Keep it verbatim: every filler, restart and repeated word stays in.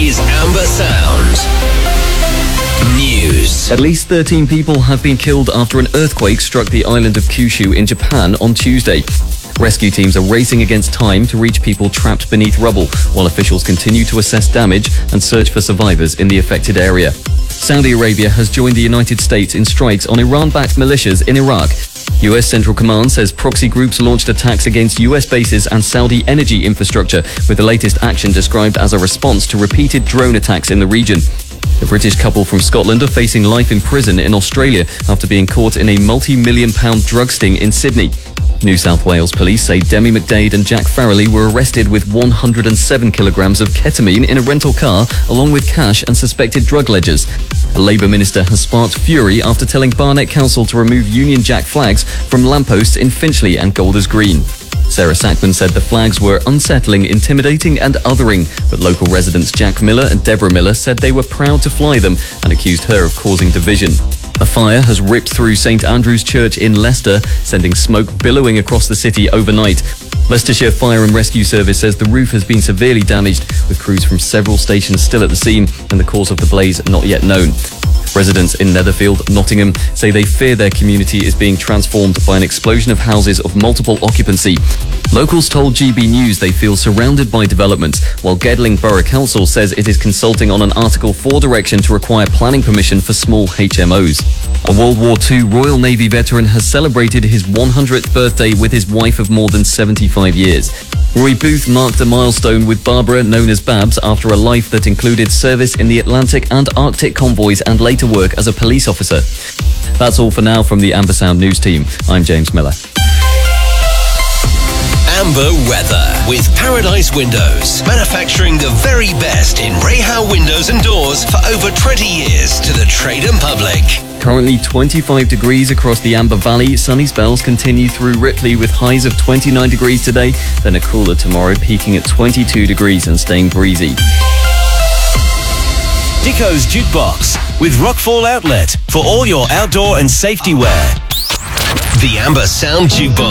is Amber Sound News. At least thirteen people have been killed after an earthquake struck the island of Kyushu in Japan on Tuesday. Rescue teams are racing against time to reach people trapped beneath rubble, while officials continue to assess damage and search for survivors in the affected area. Saudi Arabia has joined the United States in strikes on Iran-backed militias in Iraq. U S Central Command says proxy groups launched attacks against U S bases and Saudi energy infrastructure, with the latest action described as a response to repeated drone attacks in the region. The British couple from Scotland are facing life in prison in Australia after being caught in a multi-million pound drug sting in Sydney. New South Wales police say Demi McDade and Jack Farrelly were arrested with one hundred seven kilograms of ketamine in a rental car, along with cash and suspected drug ledgers. A Labour minister has sparked fury after telling Barnet Council to remove Union Jack flags from lampposts in Finchley and Golders Green. Sarah Sackman said the flags were unsettling, intimidating and othering, but local residents Jack Miller and Deborah Miller said they were proud to fly them and accused her of causing division. A fire has ripped through St Andrew's Church in Leicester, sending smoke billowing across the city overnight. Leicestershire Fire and Rescue Service says the roof has been severely damaged, with crews from several stations still at the scene and the cause of the blaze not yet known. Residents in Netherfield, Nottingham, say they fear their community is being transformed by an explosion of houses of multiple occupancy. Locals told G B News they feel surrounded by developments, while Gedling Borough Council says it is consulting on an Article four direction to require planning permission for small H M Os. A World War Two Royal Navy veteran has celebrated his one hundredth birthday with his wife of more than seventy-five years. Roy Booth marked a milestone with Barbara, known as Babs, after a life that included service in the Atlantic and Arctic convoys and later work as a police officer. That's all for now from the Amber Sound News team. I'm James Miller. Amber weather with Paradise Windows, manufacturing the very best in Rayhow windows and doors for over twenty years to the trade and public. Currently twenty-five degrees across the Amber Valley. Sunny spells continue through Ripley with highs of twenty-nine degrees today, then a cooler tomorrow, peaking at twenty-two degrees and staying breezy. Dico's Jukebox with Rockfall Outlet for all your outdoor and safety wear. The Amber Sound Jukebox.